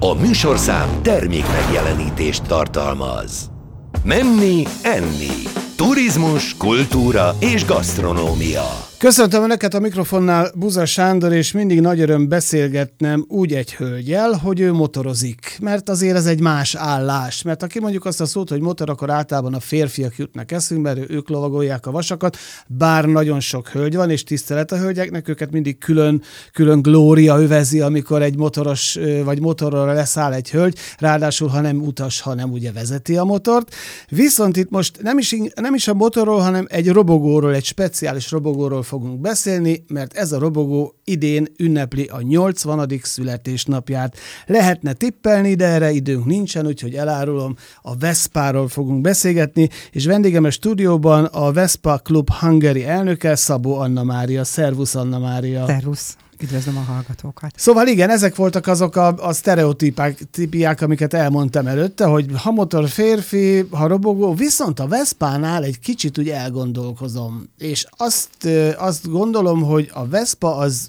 A műsorszám termék megjelenítést tartalmaz. Menni, enni. Turizmus, kultúra és gasztronómia. Köszöntöm Önöket, a mikrofonnál Buza Sándor, és mindig nagy öröm beszélgetnem úgy egy hölgyel, hogy ő motorozik. Mert azért ez egy más állás. Mert aki mondjuk azt a szót, hogy motor, akkor általában a férfiak jutnak eszünkbe, mert ők lovagolják a vasakat, bár nagyon sok hölgy van, és tisztelet a hölgyeknek, őket mindig külön glória övezi, amikor egy motoros vagy motorra leszáll egy hölgy, ráadásul ha nem utas, hanem ugye vezeti a motort. Viszont itt most nem is a motorról, hanem egy robogóról, egy speciális robogóról fogunk beszélni, mert ez a robogó idén ünnepli a 80. születésnapját. Lehetne tippelni, de erre időnk nincsen, úgyhogy elárulom, a Veszpáról fogunk beszélgetni, és vendégem a stúdióban a Vespa Club Hungary elnöke, Szabó Anna Mária. Szervusz, Anna Mária! Szervusz! Üdvözlöm a hallgatókat! Szóval igen, ezek voltak azok a sztereotípiák, amiket elmondtam előtte, hogy ha motor férfi, ha robogó, viszont a Veszpánál egy kicsit úgy elgondolkozom, és azt gondolom, hogy a Vespa az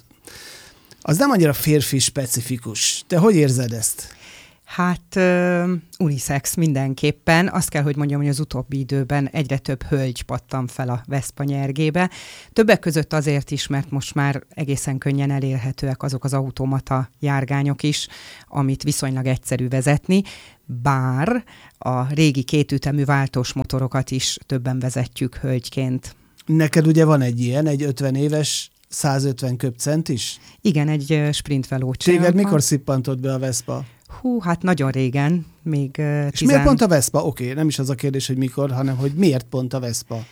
nem annyira férfi specifikus. Te hogy érzed ezt? Hát unisex mindenképpen. Azt kell, hogy mondjam, hogy az utóbbi időben egyre több hölgy pattan fel a Vespa nyergébe. Többek között azért is, mert most már egészen könnyen elérhetőek azok az automata járgányok is, amit viszonylag egyszerű vezetni, bár a régi kétütemű váltós motorokat is többen vezetjük hölgyként. Neked ugye van egy ilyen, egy 50 éves 150 köbcent is? Igen, egy sprint velócsém. Téged mikor szippantott be a Vespa? Hát nagyon régen, még És miért pont a Vespa? Oké, nem is az a kérdés, hogy mikor, hanem hogy miért pont a Vespa?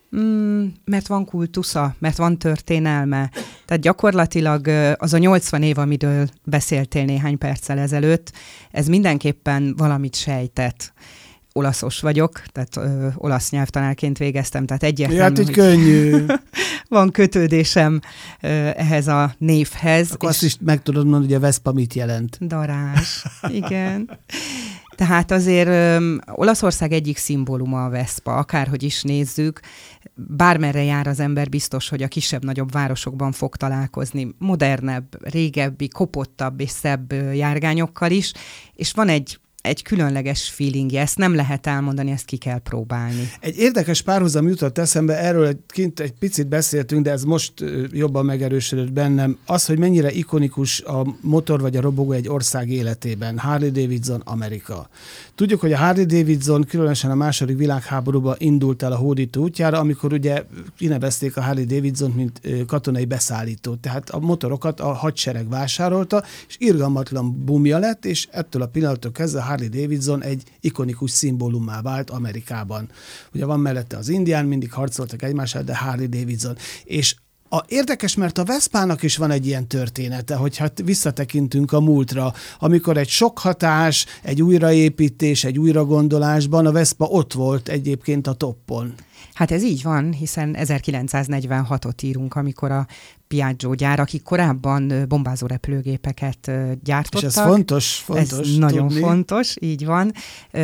Mert van kultusza, mert van történelme. Tehát gyakorlatilag az a 80 év, amiről beszéltél néhány perccel ezelőtt, ez mindenképpen valamit sejtett. Olaszos vagyok, tehát olasz nyelvtanárként végeztem, tehát egyértelmű, hát, hogy könnyű. Van kötődésem ehhez a névhez. Akkor azt is meg tudod mondani, hogy a Vespa mit jelent. Darázs, igen. Tehát azért Olaszország egyik szimbóluma a Vespa, akárhogy is nézzük, bármerre jár az ember, biztos, hogy a kisebb-nagyobb városokban fog találkozni modernebb, régebbi, kopottabb és szebb járgányokkal is, és van egy különleges feelingje, ezt nem lehet elmondani, ezt ki kell próbálni. Egy érdekes párhuzam jutott eszembe, erről egy picit beszéltünk, de ez most jobban megerősödött bennem. Az, hogy mennyire ikonikus a motor vagy a robogó egy ország életében. Harley-Davidson, Amerika. Tudjuk, hogy a Harley-Davidson különösen a második világháborúban indult el a hódító útjára, amikor ugye kinevezték a Harley-Davidsont, mint katonai beszállítót. Tehát a motorokat a hadsereg vásárolta, és irgalmatlan bumja lett, és ettől a pillanattól kezdve Harley-Davidson egy ikonikus szimbólummá vált Amerikában. Ugye van mellette az indián, mindig harcoltak egymással, de Harley-Davidson. És érdekes, mert a Veszpának is van egy ilyen története, hogyha visszatekintünk a múltra, amikor egy sok hatás, egy újraépítés, egy újragondolásban a Vespa ott volt egyébként a toppon. Hát ez így van, hiszen 1946-ot írunk, amikor a Piaggio gyár, akik korábban bombázó repülőgépeket gyártottak. És ez fontos Ez nagyon tudni. fontos, így van.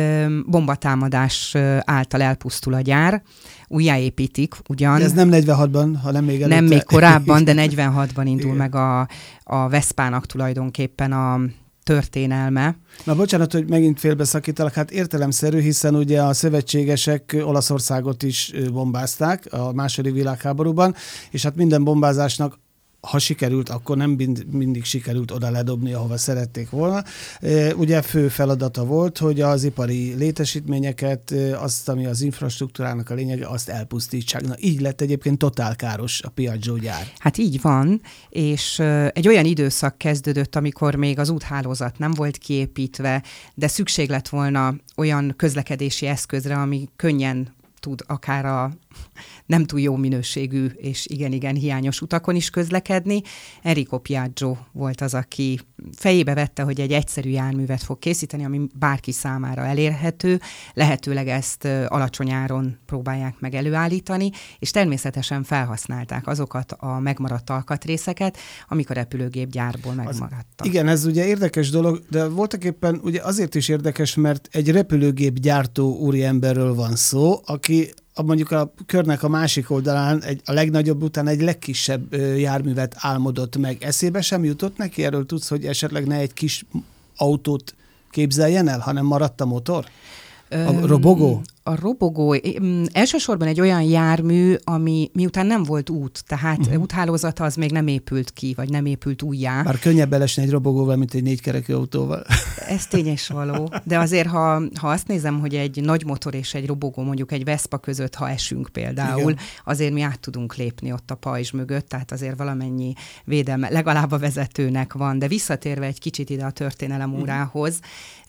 Bombatámadás által elpusztul a gyár, újjáépítik ugyan. De ez nem 46-ban, hanem még előtte. Nem még korábban, de 46-ban indul meg a Veszpának tulajdonképpen a történelme. Na bocsánat, hogy megint félbeszakítalak, hát értelemszerű, hiszen ugye a szövetségesek Olaszországot is bombázták a második világháborúban, és hát minden bombázásnak, ha sikerült, akkor nem mindig sikerült oda ledobni, ahova szerették volna. Ugye fő feladata volt, hogy az ipari létesítményeket, azt, ami az infrastruktúrának a lényege, azt elpusztítsák. Na így lett egyébként totál káros a Piaggio gyár. Hát így van, és egy olyan időszak kezdődött, amikor még az úthálózat nem volt kiépítve, de szükség lett volna olyan közlekedési eszközre, ami könnyen tud akár a nem túl jó minőségű és igen hiányos utakon is közlekedni. Enrico Piaggio volt az, aki fejébe vette, hogy egy egyszerű járművet fog készíteni, ami bárki számára elérhető, lehetőleg ezt alacsony áron próbálják meg előállítani, és természetesen felhasználták azokat a megmaradt alkatrészeket, amik a repülőgépgyárból megmaradtak. Igen, ez ugye érdekes dolog, de voltak éppen ugye azért is érdekes, mert egy repülőgépgyártó úriemberről van szó, aki mondjuk a körnek a másik oldalán a legnagyobb után egy legkisebb járművet álmodott meg. Eszébe sem jutott neki? Erről tudsz, hogy esetleg ne egy kis autót képzeljen el, hanem maradt a motor? A robogó? A robogó elsősorban egy olyan jármű, ami miután nem volt út, tehát úthálózata az még nem épült ki, vagy nem épült újjá. Már könnyebb elesni egy robogóval, mint egy 4-kerekű autóval. Ez tény és való. De azért, ha azt nézem, hogy egy nagy motor és egy robogó, mondjuk egy Vespa között, ha esünk például, igen, azért mi át tudunk lépni ott a pajzs mögött, tehát azért valamennyi védelme legalább a vezetőnek van. De visszatérve egy kicsit ide a történelem órához,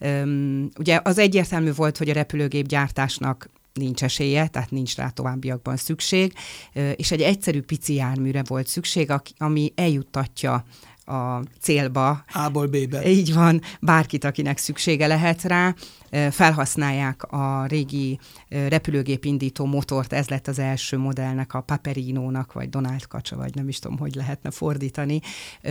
ugye az egyértelmű volt, hogy a repülőgép gyártásnak nincs esélye, tehát nincs rá továbbiakban szükség, és egy egyszerű pici járműre volt szükség, ami eljuttatja a célba. A-ból B-be. Így van, bárkit, akinek szüksége lehet rá. Felhasználják a régi repülőgépindító motort, ez lett az első modellnek, a Paperinónak, vagy Donald Kacsa, vagy nem is tudom, hogy lehetne fordítani.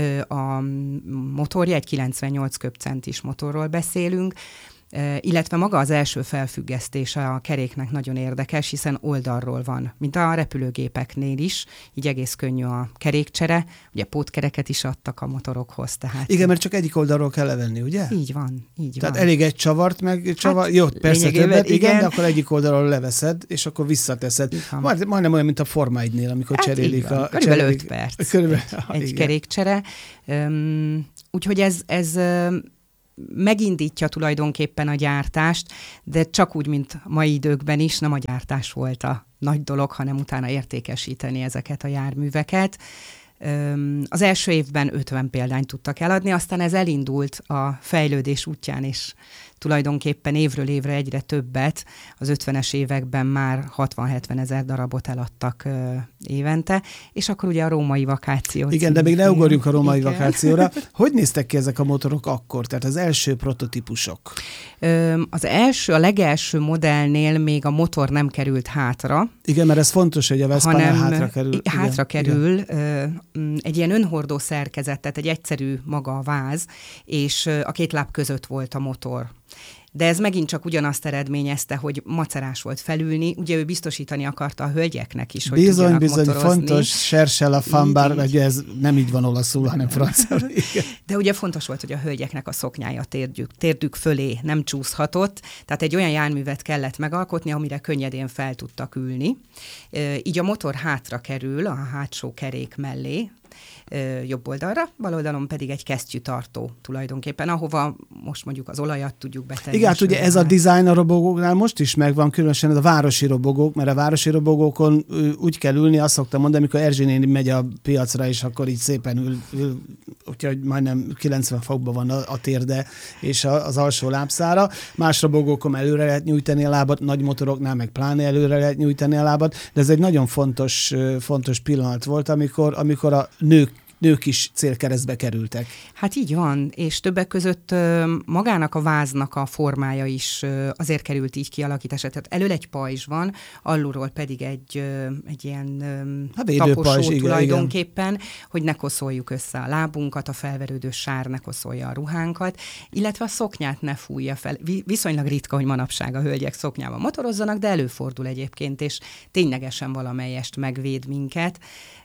A motorja, egy 98 köbcentis motorról beszélünk, illetve maga az első felfüggesztése a keréknek nagyon érdekes, hiszen oldalról van, mint a repülőgépeknél is, így egész könnyű a kerékcsere, ugye pótkereket is adtak a motorokhoz. Tehát igen, mert csak egyik oldalról kell levenni, ugye? Így van, így tehát van. elég egy csavart, meg jó, persze többet, igen, de akkor egyik oldalról leveszed, és akkor visszateszed. Majdnem olyan, mint a Forma 1-nél, amikor cserélik körülbelül 5 perc egy kerékcsere. Úgyhogy ez megindítja tulajdonképpen a gyártást, de csak úgy, mint mai időkben is, nem a gyártás volt a nagy dolog, hanem utána értékesíteni ezeket a járműveket. Az első évben 50 példányt tudtak eladni, aztán ez elindult a fejlődés útján, és tulajdonképpen évről évre egyre többet. Az 50-es években már 60-70 ezer darabot eladtak évente, és akkor ugye a római vakáció. Igen, de még ne ugorjunk a római vakációra. Hogy néztek ki ezek a motorok akkor? Tehát az első prototípusok? A legelső modellnél még a motor nem került hátra. Igen, mert ez fontos, hogy a Veszpánál hátra kerül. Hátra kerül. Egy ilyen önhordó szerkezet, tehát egy egyszerű maga a váz, és a két láb között volt a motor. De ez megint csak ugyanazt eredményezte, hogy macerás volt felülni, ugye ő biztosítani akarta a hölgyeknek is, hogy tudjanak motorozni. Fontos, Cherchel a fan, bár ugye ez nem így van olaszul, hanem franciául. De ugye fontos volt, hogy a hölgyeknek a szoknyája térdük fölé nem csúszhatott, tehát egy olyan járművet kellett megalkotni, amire könnyedén fel tudtak ülni. Így a motor hátra kerül a hátsó kerék mellé, jobb oldalra, bal oldalon pedig egy kesztyűtartó tulajdonképpen, ahova most mondjuk az olajat tudjuk betenni. Igen, hát ugye ez a design a robogóknál most is megvan, különösen ez a városi robogók, mert a városi robogókon úgy kell ülni, azt szoktam mondani, amikor Erzsi néni megy a piacra, és akkor így szépen ül úgyhogy majdnem 90 fokban van a térde és az alsó lábszára. Más robogókon előre lehet nyújtani a lábat, nagy motoroknál meg pláne előre lehet nyújtani a lábat, de ez egy nagyon fontos pillanat volt, amikor a nők is célkeresztbe kerültek. Hát így van, és többek között magának a váznak a formája is azért került így kialakításra. Tehát elől egy pajzs van, alulról pedig egy ilyen taposó tulajdonképpen, igen. Hogy ne koszoljuk össze a lábunkat, a felverődő sár ne koszolja a ruhánkat, illetve a szoknyát ne fújja fel. Viszonylag ritka, hogy manapság a hölgyek szoknyában motorozzanak, de előfordul egyébként, és ténylegesen valamelyest megvéd minket.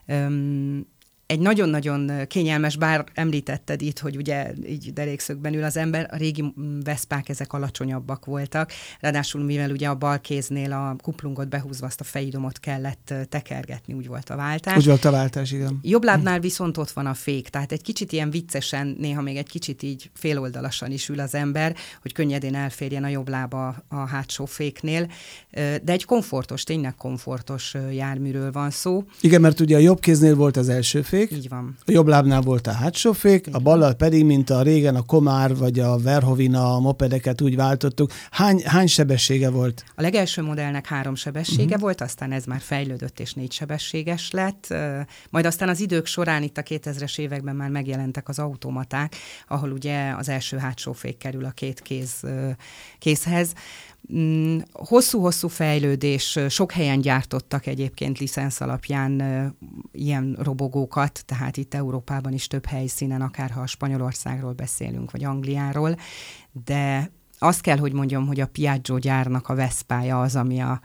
Egy nagyon-nagyon kényelmes, bár említetted itt, hogy ugye így derékszögben ül az ember, a régi Veszpák ezek alacsonyabbak voltak, ráadásul mivel ugye a bal kéznél a kuplungot behúzva azt a fejidomot kellett tekergetni, úgy volt a váltás. Úgy volt a váltás, igen. Jobb lábnál viszont ott van a fék, tehát egy kicsit ilyen viccesen, néha még egy kicsit így féloldalasan is ül az ember, hogy könnyedén elférjen a jobb lába a hátsó féknél, de egy komfortos, tényleg komfortos járműről van szó. Igen, mert ugye a jobb kéznél volt az első fék, így van. A jobb lábnál volt a hátsó fék, a ballal pedig, mint a régen a Komár vagy a Verhovina, a mopedeket úgy váltottuk. Hány sebessége volt? A legelső modellnek 3 sebessége volt, aztán ez már fejlődött és 4 sebességes lett. Majd aztán az idők során itt a 2000-es években már megjelentek az automaták, ahol ugye az első hátsó fék kerül a 2 kézhez. Hosszú-hosszú fejlődés, sok helyen gyártottak egyébként licensz alapján ilyen robogókat, tehát itt Európában is több helyszínen, akár ha Spanyolországról beszélünk, vagy Angliáról, de azt kell, hogy mondjam, hogy a Piaggio gyárnak a Veszpája az, ami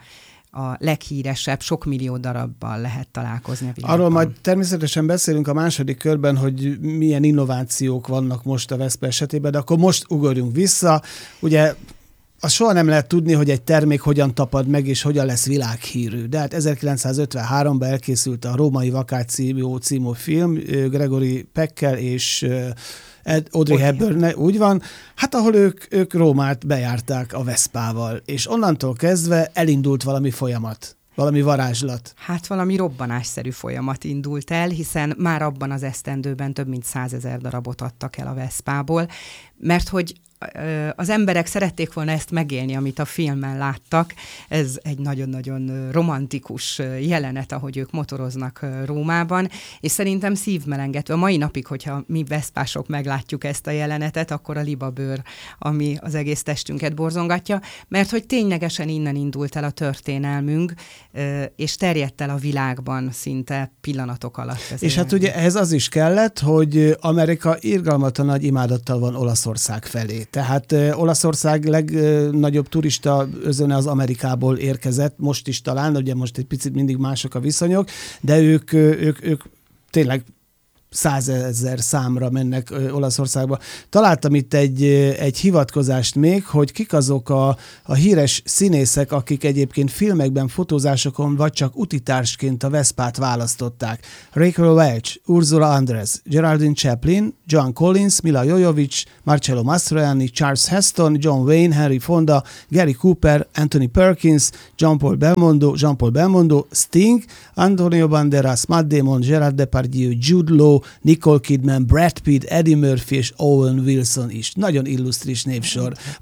a leghíresebb, sok millió darabbal lehet találkozni a világban. Arról majd természetesen beszélünk a második körben, hogy milyen innovációk vannak most a Vespa esetében, de akkor most ugorjunk vissza. Ugye azt soha nem lehet tudni, hogy egy termék hogyan tapad meg, és hogyan lesz világhírű. De hát 1953-ban elkészült a Római Vakáció című film, Gregory Peckkel és Audrey Hepburn, úgy van, hát ahol ők Rómát bejárták a Veszpával, és onnantól kezdve elindult valami folyamat. Valami varázslat. Hát valami robbanásszerű folyamat indult el, hiszen már abban az esztendőben több mint 100 000 darabot adtak el a Veszpából, mert hogy az emberek szerették volna ezt megélni, amit a filmen láttak. Ez egy nagyon-nagyon romantikus jelenet, ahogy ők motoroznak Rómában, és szerintem szívmelengető. A mai napig, hogyha mi veszpások meglátjuk ezt a jelenetet, akkor a libabőr, ami az egész testünket borzongatja, mert hogy ténylegesen innen indult el a történelmünk, és terjedt el a világban szinte pillanatok alatt. És hát ugye ehhez az is kellett, hogy Amerika irgalmatlan nagy imádattal van Olaszország felé. Tehát Olaszország legnagyobb turista özöne az Amerikából érkezett, most is talán, ugye most egy picit mindig mások a viszonyok, de ők tényleg 100 000 számra mennek Olaszországba. Találtam itt egy hivatkozást még, hogy kik azok a híres színészek, akik egyébként filmekben, fotózásokon vagy csak utitársként a Veszpát választották. Rachel Welch, Ursula Andress, Geraldine Chaplin, John Collins, Mila Jovovich, Marcello Mastroianni, Charles Heston, John Wayne, Henry Fonda, Gary Cooper, Anthony Perkins, Jean-Paul Belmondo, Sting, Antonio Banderas, Matt Damon, Gerard Depardieu, Jude Law, Nicole Kidman, Brad Pitt, Eddie Murphy és Owen Wilson is. Nagyon illusztris névsor.